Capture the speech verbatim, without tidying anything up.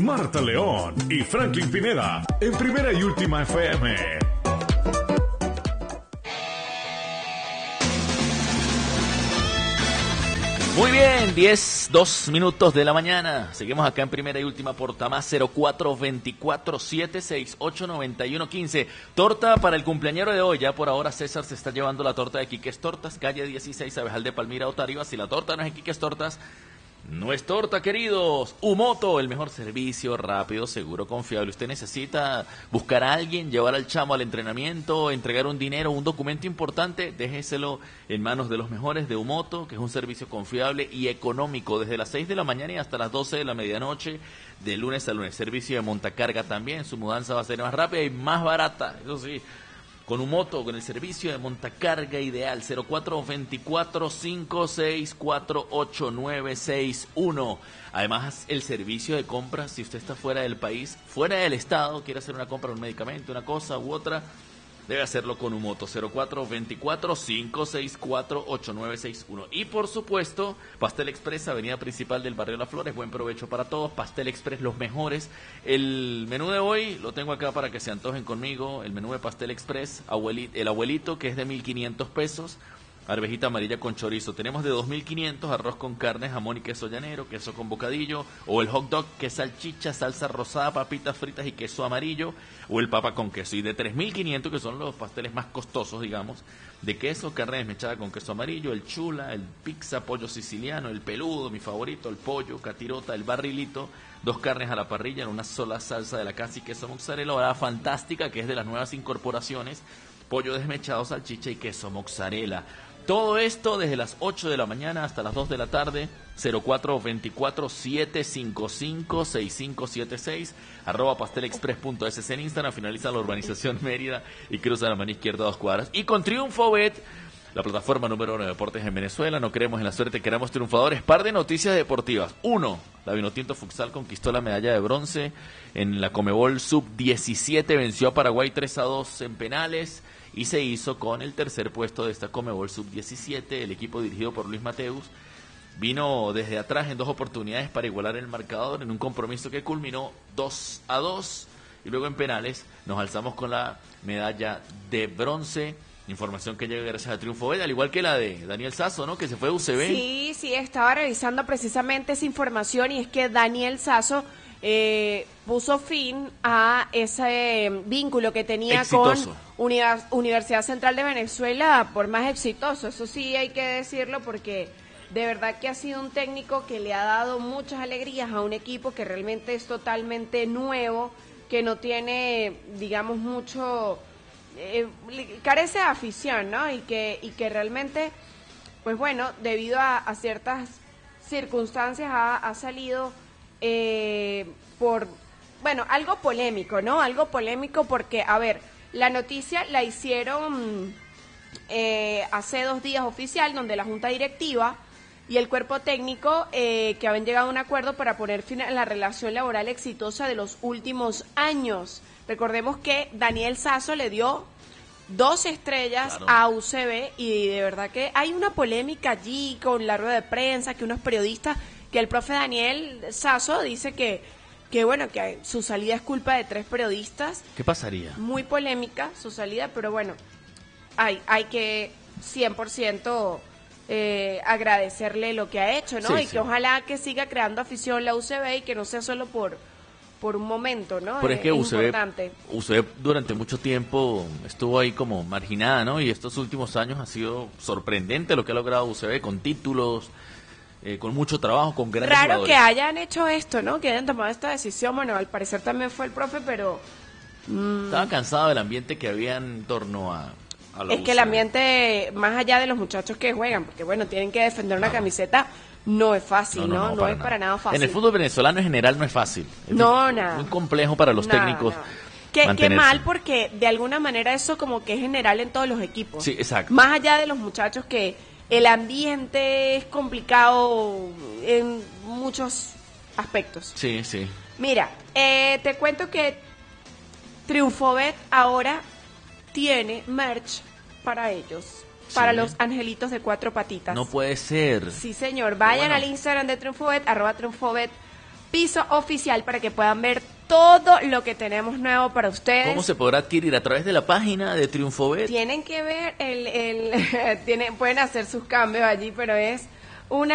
Marta León y Franklin Pineda en Primera y Última F M. Muy bien, diez, dos minutos de la mañana. Seguimos acá en Primera y Última por Tamás, cero cuatro veinticuatro, setenta y seis, ochenta noventa y uno quince. Torta para el cumpleañero de hoy. Ya por ahora César se está llevando la torta de Quiques Tortas, calle dieciséis, Abejal de Palmira, Otario. Si la torta no es en Quiques Tortas, no es torta, queridos. Umoto, el mejor servicio, rápido, seguro, confiable. Usted necesita buscar a alguien, llevar al chamo al entrenamiento, entregar un dinero, un documento importante, déjeselo en manos de los mejores de Umoto, que es un servicio confiable y económico desde las seis de la mañana y hasta las doce de la medianoche, de lunes a lunes. Servicio de montacarga también, su mudanza va a ser más rápida y más barata, eso sí. Con Umoto, con el servicio de montacarga ideal, cero cuatro veinticuatro, cinco seis cuatro, ocho nueve seis uno. Además, el servicio de compras, si usted está fuera del país, fuera del estado, quiere hacer una compra de un medicamento, una cosa u otra, debe hacerlo con Umoto, cero cuatro veinticuatro, cinco seis cuatro, ocho nueve seis uno. Y por supuesto, Pastel Express, avenida principal del barrio Las Flores, buen provecho para todos. Pastel Express, los mejores. El menú de hoy lo tengo acá para que se antojen conmigo, el menú de Pastel Express, abuelito, el abuelito, que es de mil quinientos pesos. Arvejita amarilla con chorizo. Tenemos de dos mil quinientos, arroz con carne, jamón y queso llanero, queso con bocadillo, o el hot dog, que es salchicha, salsa rosada, papitas fritas y queso amarillo, o el papa con queso. Y de tres mil quinientos, que son los pasteles más costosos, digamos, de queso, carne desmechada con queso amarillo, el chula, el pizza, pollo siciliano, el peludo, mi favorito, el pollo, catirota, el barrilito, dos carnes a la parrilla en una sola salsa de la casa y queso mozzarella, o la fantástica, que es de las nuevas incorporaciones, pollo desmechado, salchicha y queso mozzarella. Todo esto desde las ocho de la mañana hasta las dos de la tarde, cero cuatro veinticuatro, setecientos cincuenta y cinco, sesenta y cinco setenta y seis, arroba pastelexpress punto es en Instagram, finaliza la urbanización Mérida y cruza la mano izquierda dos cuadras. Y con TriunfoBet, la plataforma número uno de deportes en Venezuela, no creemos en la suerte, queremos triunfadores. Par de noticias deportivas. Uno, la Vinotinto Futsal conquistó la medalla de bronce en la Comebol sub diecisiete, venció a Paraguay tres a dos en penales. Y se hizo con el tercer puesto de esta Comebol sub diecisiete. El equipo dirigido por Luis Mateus vino desde atrás en dos oportunidades para igualar el marcador en un compromiso que culminó dos a dos. Y luego en penales nos alzamos con la medalla de bronce. Información que llega gracias a TriunfoBet, al igual que la de Daniel Sasso, ¿no? Que se fue de U C B. Sí, sí, estaba revisando precisamente esa información y es que Daniel Sasso eh, puso fin a ese vínculo que tenía exitoso con Univers- Universidad Central de Venezuela, por más exitoso, eso sí hay que decirlo, porque de verdad que ha sido un técnico que le ha dado muchas alegrías a un equipo que realmente es totalmente nuevo, que no tiene, digamos, mucho, eh, carece de afición, ¿no? Y que, y que realmente, pues bueno, debido a, a ciertas circunstancias ha, ha salido eh, por, bueno, algo polémico, ¿no? Algo polémico porque, a ver, la noticia la hicieron eh, hace dos días oficial, donde la Junta Directiva y el cuerpo técnico eh, que habían llegado a un acuerdo para poner fin a la relación laboral exitosa de los últimos años. Recordemos que Daniel Sasso le dio dos estrellas claro. a U C B y de verdad que hay una polémica allí con la rueda de prensa, que unos periodistas, que el profe Daniel Sasso dice que que bueno, que su salida es culpa de tres periodistas. ¿Qué pasaría? Muy polémica su salida, pero bueno, hay hay que cien por ciento eh, agradecerle lo que ha hecho, ¿no? Sí, y sí. que ojalá que siga creando afición la U C B y que no sea solo por por un momento, ¿no? Pero es que eh, U C B, U C B durante mucho tiempo estuvo ahí como marginada, ¿no? Y estos últimos años ha sido sorprendente lo que ha logrado U C B con títulos, Eh, con mucho trabajo, con grandes Raro jugadores. Que hayan hecho esto, ¿no? Que hayan tomado esta decisión. Bueno, al parecer también fue el profe, pero... Mmm... Estaba cansado del ambiente que había en torno a, a la Es U C B. que el ambiente, más allá de los muchachos que juegan, porque bueno, tienen que defender una no. camiseta, no es fácil, ¿no? No, no, no, no para es nada. para nada fácil. En el fútbol venezolano en general no es fácil. Es no, nada. Muy complejo para los nada, técnicos. Nada. Qué, qué mal, porque de alguna manera eso como que es general en todos los equipos. Sí, exacto. Más allá de los muchachos que... El ambiente es complicado en muchos aspectos. Sí, sí. Mira, eh, te cuento que TriunfoBet ahora tiene merch para ellos, sí. para los angelitos de cuatro patitas. No puede ser. Sí, señor. Vayan bueno. al Instagram de TriunfoBet, arroba TriunfoBet piso oficial para que puedan ver todo lo que tenemos nuevo para ustedes. ¿Cómo se podrá adquirir? A través de la página de Triunfobet. Tienen que ver, el, el tienen, pueden hacer sus cambios allí, pero es